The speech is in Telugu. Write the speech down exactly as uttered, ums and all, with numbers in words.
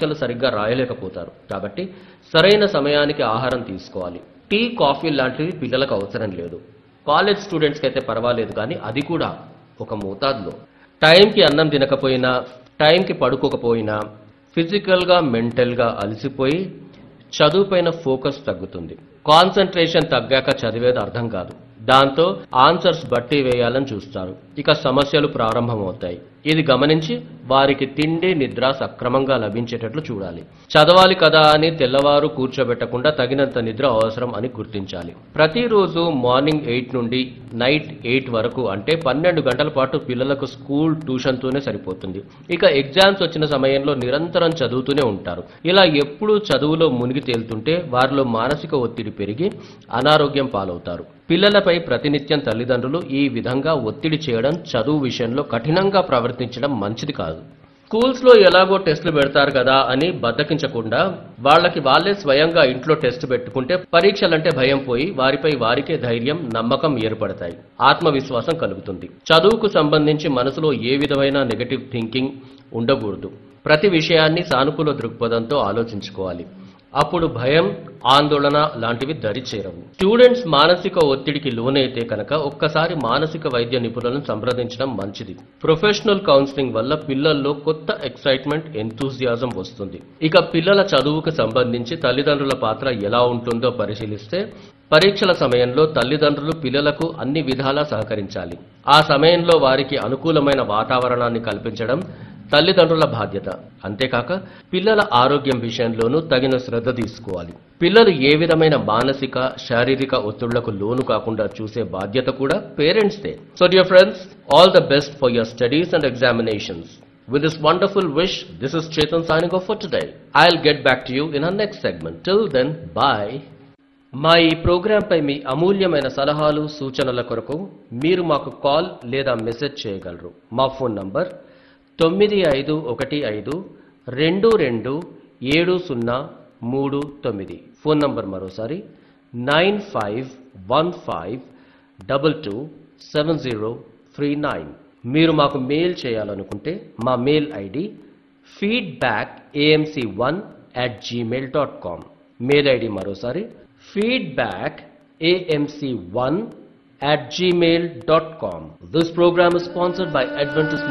పరీక్షలు సరిగ్గా రాయలేకపోతారు. కాబట్టి సరైన సమయానికి ఆహారం తీసుకోవాలి. టీ, కాఫీ లాంటివి పిల్లలకు అవసరం లేదు. కాలేజ్ స్టూడెంట్స్కి అయితే పర్వాలేదు, కానీ అది కూడా ఒక మోతాదులో. టైంకి అన్నం తినకపోయినా, టైంకి పడుకోకపోయినా ఫిజికల్గా మెంటల్గా అలసిపోయి చదువుపైన ఫోకస్ తగ్గుతుంది. కాన్సంట్రేషన్ తగ్గాక చదివేది అర్థం కాదు. దాంతో ఆన్సర్స్ బట్టి వేయాలని చూస్తారు. ఇక సమస్యలు ప్రారంభమవుతాయి. ఇది గమనించి వారికి తిండి, నిద్ర సక్రమంగా లభించేటట్లు చూడాలి. చదవాలి కదా అని తెల్లవారు కూర్చోబెట్టకుండా తగినంత నిద్ర అవసరం అని గుర్తించాలి. ప్రతిరోజు మార్నింగ్ ఎయిట్ నుండి నైట్ ఎయిట్ వరకు, అంటే పన్నెండు గంటల పాటు పిల్లలకు స్కూల్, ట్యూషన్తోనే సరిపోతుంది. ఇక ఎగ్జామ్స్ వచ్చిన సమయంలో నిరంతరం చదువుతూనే ఉంటారు. ఇలా ఎప్పుడూ చదువులో మునిగి తేలుతుంటే వారిలో మానసిక ఒత్తిడి పెరిగి అనారోగ్యం పాలవుతారు. పిల్లలపై ప్రతినిత్యం తల్లిదండ్రులు ఈ విధంగా ఒత్తిడి చేయడం, చదువు విషయంలో కఠినంగా ప్రవర్తించడం మంచిది కాదు. స్కూల్స్లో ఎలాగో టెస్టులు పెడతారు కదా అని బద్దకించకుండా వాళ్ళకి వాళ్ళే స్వయంగా ఇంట్లో టెస్ట్ పెట్టుకుంటే పరీక్షలంటే భయం పోయి వారిపై వారికే ధైర్యం, నమ్మకం ఏర్పడతాయి. ఆత్మవిశ్వాసం కలుగుతుంది. చదువుకు సంబంధించి మనసులో ఏ విధమైన నెగటివ్ థింకింగ్ ఉండకూడదు. ప్రతి విషయాన్ని సానుకూల దృక్పథంతో ఆలోచించుకోవాలి. అప్పుడు భయం, ఆందోళన లాంటివి దరి చేరవు. స్టూడెంట్స్ మానసిక ఒత్తిడికి లోనైతే కనుక ఒక్కసారి మానసిక వైద్య నిపుణులను సంప్రదించడం మంచిది. ప్రొఫెషనల్ కౌన్సిలింగ్ వల్ల పిల్లల్లో కొత్త ఎక్సైట్మెంట్, ఎంతూజియాజం వస్తుంది. ఇక పిల్లల చదువుకు సంబంధించి తల్లిదండ్రుల పాత్ర ఎలా ఉంటుందో పరిశీలిస్తే, పరీక్షల సమయంలో తల్లిదండ్రులు పిల్లలకు అన్ని విధాలా సహకరించాలి. ఆ సమయంలో వారికి అనుకూలమైన వాతావరణాన్ని కల్పించడం తల్లిదండ్రుల బాధ్యత. అంతేకాక పిల్లల ఆరోగ్యం విషయంలోనూ తగిన శ్రద్ధ తీసుకోవాలి. పిల్లలు ఏ విధమైన మానసిక, శారీరక ఒత్తిళ్లకు లోను కాకుండా చూసే బాధ్యత కూడా పేరెంట్స్దే. So dear friends, all the best for your studies and examinations. With this wonderful wish, this is Chetan signing off for today. I'll get back to you in our next segment. Till then, bye. మా ఈ ప్రోగ్రాంపై మీ అమూల్యమైన సలహాలు, సూచనల కొరకు మీరు మాకు కాల్ లేదా మెసేజ్ చేయగలరు. మా ఫోన్ నంబర్ తొమ్మిది ఐదు ఒకటి ఐదు రెండు రెండు ఏడు సున్నా మూడు తొమ్మిది. ఫోన్ నంబర్ మరోసారి nine five one five double two seven zero three nine. మీరు మాకు మెయిల్ చేయాలనుకుంటే మా mail ID feedback AMC one at Gmail dot com. Mail ID మరోసారి feedback AMC one at gmail dot com. This program is sponsored by Adventist